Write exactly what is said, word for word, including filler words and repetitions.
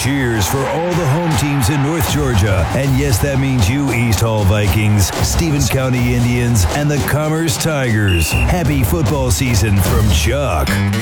cheers for all the home teams in North Georgia. And yes, that means you East Hall Vikings, Stevens County Indians, and the Commerce Tigers. Happy football season from Chuck.